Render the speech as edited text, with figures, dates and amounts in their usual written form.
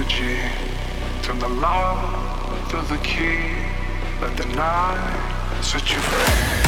G. Turn the lock to the key. Let the night set you free.